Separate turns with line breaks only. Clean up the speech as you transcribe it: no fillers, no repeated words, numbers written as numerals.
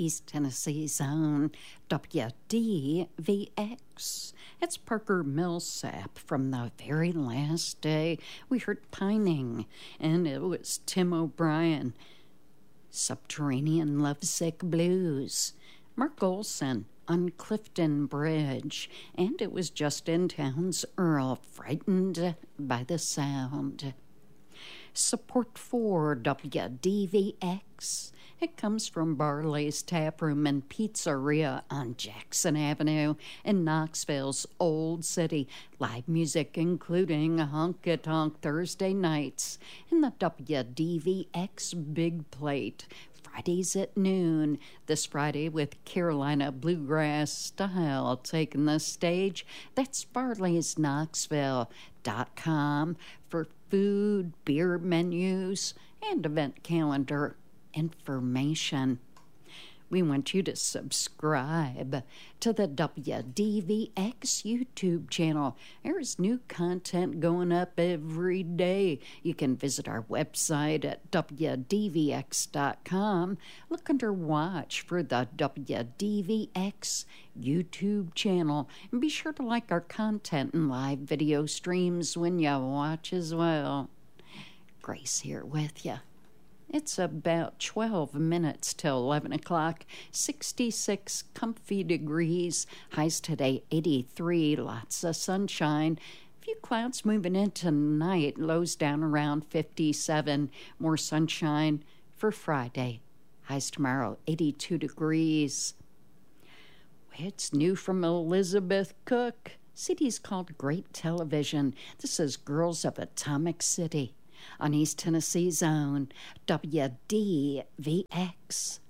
East Tennessee's own WDVX. It's Parker Millsap from the very last day we heard Pining, and it was Tim O'Brien. Subterranean Lovesick Blues. Mark Olson on Clifton Bridge, and it was Justin Townes Earl, Frightened by the Sound. Support for WDVX. It comes from Barley's Taproom and Pizzeria on Jackson Avenue in Knoxville's Old City. Live music including Honky Tonk Thursday nights in the WDVX Big Plate. Fridays at noon. This Friday with Carolina Bluegrass Style taking the stage. That's Barley'sKnoxville.com for food, beer menus, and event calendar information. We want you to subscribe to the WDVX YouTube channel. There's new content going up every day. You can visit our website at WDVX.com. Look under Watch for the WDVX YouTube channel. And be sure to like our content and live video streams when you watch as well. Grace here with you. It's about 12 minutes till 11 o'clock, 66 comfy degrees, highs today 83, lots of sunshine. A few clouds moving in tonight, lows down around 57, more sunshine for Friday. Highs tomorrow 82 degrees. It's new from Elizabeth Cook. CD's called Great Television. This is Girls of Atomic City on East Tennessee's own WDVX.